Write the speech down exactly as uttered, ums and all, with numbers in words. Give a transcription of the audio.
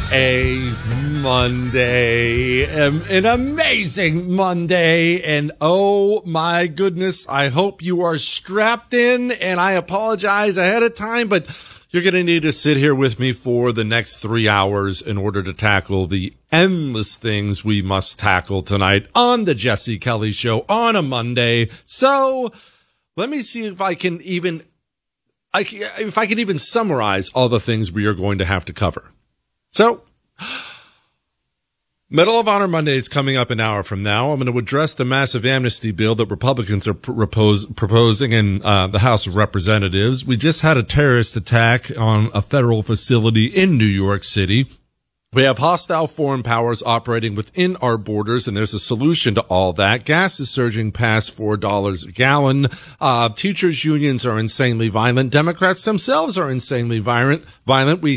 a Monday, um, an amazing Monday, and oh my goodness, I hope you are strapped in, and I apologize ahead of time, but you're going to need to sit here with me for the next three hours in order to tackle the endless things we must tackle tonight on the Jesse Kelly Show on a Monday. So let me see if I can even, I, if I can even summarize all the things we are going to have to cover. So, Medal of Honor Monday is coming up an hour from now. I'm going to address the massive amnesty bill that Republicans are propose, proposing in uh, the House of Representatives. We just had a terrorist attack on a federal facility in New York City. We have hostile foreign powers operating within our borders, and there's a solution to all that. Gas is surging past four dollars a gallon. Uh, teachers' unions are insanely violent. Democrats themselves are insanely violent. Violent. We